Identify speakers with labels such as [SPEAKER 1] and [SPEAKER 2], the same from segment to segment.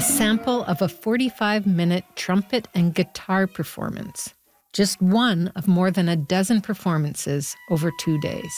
[SPEAKER 1] a sample of a 45-minute trumpet and guitar performance. Just one of more than a dozen performances over 2 days.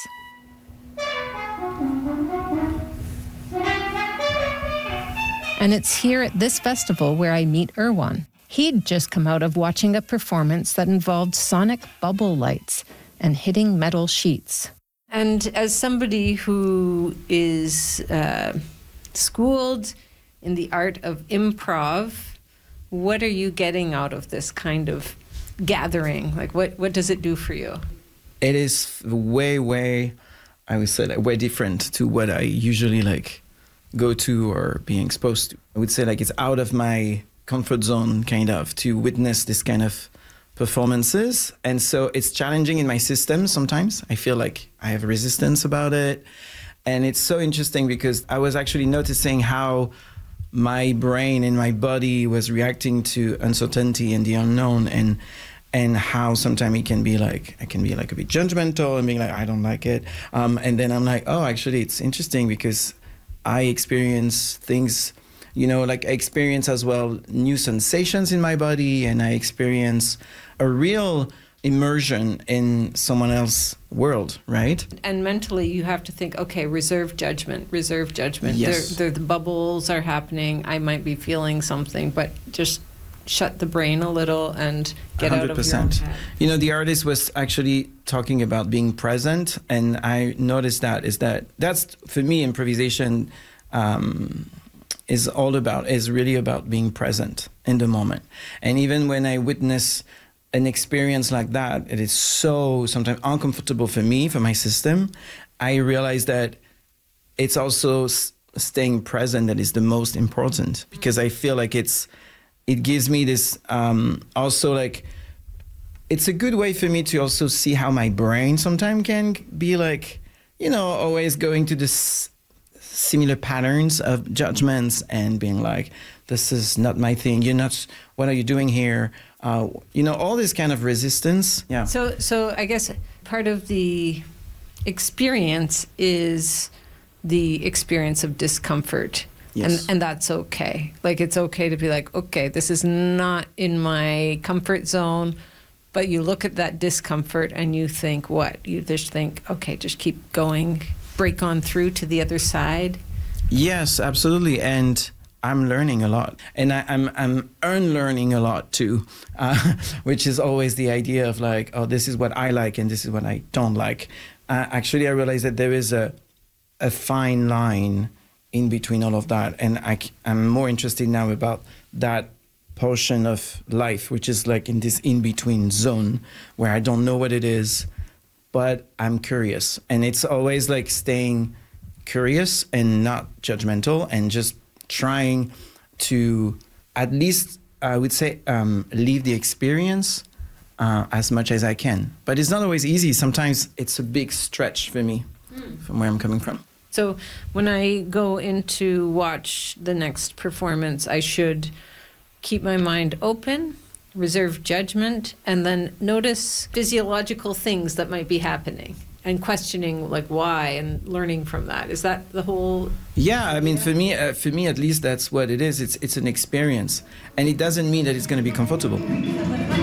[SPEAKER 1] And it's here at this festival where I meet Erwan. He'd just come out of watching a performance that involved sonic bubble lights and hitting metal sheets. And as somebody who is schooled in the art of improv, what are you getting out of this kind of gathering? Like, what does it do for you?
[SPEAKER 2] It is way, I would say, way different to what I usually go to or being exposed to. I would say it's out of my comfort zone, kind of, to witness this kind of performances. And so it's challenging in my system sometimes. I feel like I have resistance about it. And it's so interesting because I was actually noticing how my brain and my body was reacting to uncertainty and the unknown, and how sometimes it can be I can be a bit judgmental and being I don't like it. And then I'm oh, actually it's interesting because I experience things, I experience as well new sensations in my body, and I experience a real immersion in someone else's world, right?
[SPEAKER 1] And mentally you have to think, okay, reserve judgment.
[SPEAKER 2] Yes.
[SPEAKER 1] The bubbles are happening. I might be feeling something, but just shut the brain a little and get 100%. Out of your own head.
[SPEAKER 2] The artist was actually talking about being present, and I noticed that's for me, improvisation is really about being present in the moment. And even when I witness an experience like that, it is so sometimes uncomfortable for me, for my system, I realize that it's also staying present that is the most important, because I feel like it gives me this also it's a good way for me to also see how my brain sometimes can be always going to this similar patterns of judgments and being this is not my thing, what are you doing here? All this kind of resistance. Yeah.
[SPEAKER 1] So I guess part of the experience is the experience of discomfort.
[SPEAKER 2] Yes.
[SPEAKER 1] And that's okay. It's okay to be okay, this is not in my comfort zone, but you look at that discomfort and you think what? You just think, okay, just keep going, break on through to the other side.
[SPEAKER 2] Yes, absolutely. And I'm learning a lot, and I'm unlearning a lot too, which is always the idea of oh, this is what I like and this is what I don't like. Actually, I realize that there is a fine line in between all of that, and I'm more interested now about that portion of life, which is in this in-between zone where I don't know what it is, but I'm curious, and it's always staying curious and not judgmental, and just trying to at least, I would say, leave the experience as much as I can. But it's not always easy. Sometimes it's a big stretch for me from where I'm coming from.
[SPEAKER 1] So when I go in to watch the next performance, I should keep my mind open, reserve judgment, and then notice physiological things that might be happening, and questioning why, and learning from that. Is that the whole?
[SPEAKER 2] Yeah, I mean, for me at least, that's what it is. It's an experience, and it doesn't mean that it's going to be comfortable.